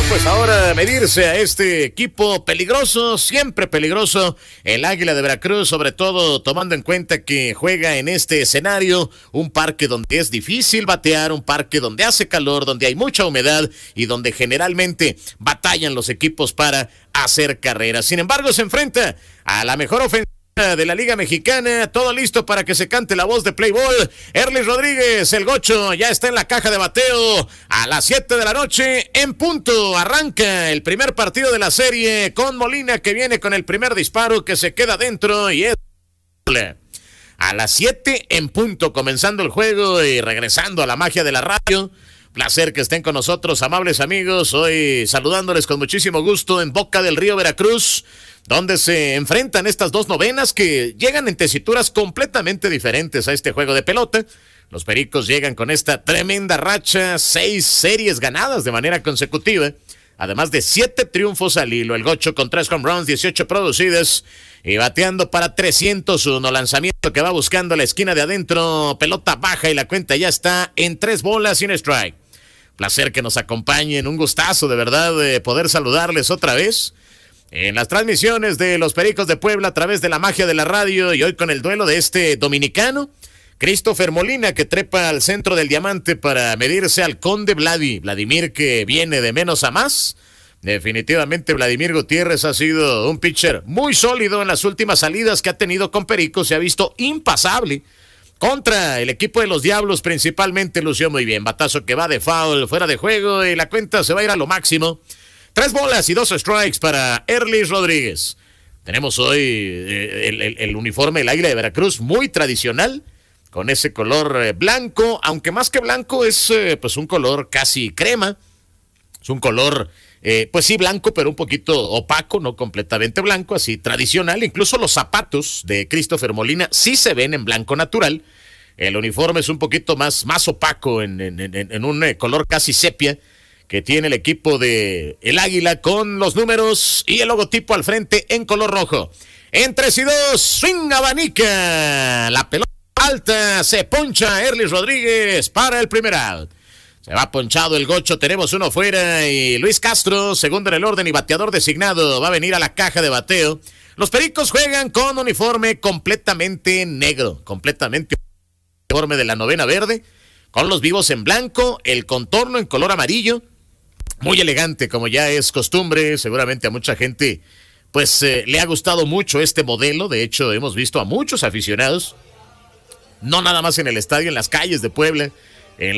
Pues ahora medirse a este equipo peligroso, siempre peligroso, el Águila de Veracruz, sobre todo tomando en cuenta que juega en este escenario, un parque donde es difícil batear, un parque donde hace calor, donde hay mucha humedad y donde generalmente batallan los equipos para hacer carreras. Sin embargo, se enfrenta a la mejor ofensiva de la Liga Mexicana, todo listo para que se cante la voz de Play Ball. Erlis Rodríguez, el Gocho, ya está en la caja de bateo a las 7 de la noche en punto. Arranca el primer partido de la serie con Molina, que viene con el primer disparo, que se queda dentro y es a las 7 en punto, comenzando el juego y regresando a la magia de la radio. Placer que estén con nosotros, amables amigos, hoy saludándoles con muchísimo gusto en Boca del Río, Veracruz, donde se enfrentan estas dos novenas que llegan en tesituras completamente diferentes a este juego de pelota. Los Pericos llegan con esta tremenda racha, 6 series ganadas de manera consecutiva, además de 7 triunfos al hilo. El Gocho con 3 home runs, 18 producidas y bateando para 301. Lanzamiento que va buscando la esquina de adentro, pelota baja y la cuenta ya está en 3 bolas sin strike. Placer que nos acompañen, un gustazo de verdad de poder saludarles otra vez en las transmisiones de los Pericos de Puebla a través de la magia de la radio, y hoy con el duelo de este dominicano, Christopher Molina, que trepa al centro del diamante para medirse al Conde Vladimir, que viene de menos a más. Definitivamente Vladimir Gutiérrez ha sido un pitcher muy sólido en las últimas salidas que ha tenido con Pericos, se ha visto impasable. Contra el equipo de los Diablos principalmente lució muy bien, batazo que va de foul, fuera de juego, y la cuenta se va a ir a lo máximo. 3 bolas y 2 strikes para Erlis Rodríguez. Tenemos hoy el uniforme del Águila de Veracruz, muy tradicional, con ese color blanco, aunque más que blanco es pues un color casi crema. Es un color, pues sí, blanco, pero un poquito opaco, no completamente blanco, así tradicional. Incluso los zapatos de Christopher Molina sí se ven en blanco natural. El uniforme es un poquito más opaco, en un color casi sepia, que tiene el equipo de el Águila, con los números y el logotipo al frente en color rojo. En 3 y 2, swing abanica, la pelota alta, se poncha Erlis Rodríguez para el primer out. Se va ponchado el Gocho, tenemos uno fuera y Luis Castro, segundo en el orden y bateador designado, va a venir a la caja de bateo. Los Pericos juegan con uniforme completamente negro, completamente uniforme de la novena verde, con los vivos en blanco, el contorno en color amarillo. Muy elegante, como ya es costumbre. Seguramente a mucha gente pues le ha gustado mucho este modelo. De hecho, hemos visto a muchos aficionados, no nada más en el estadio, en las calles de Puebla,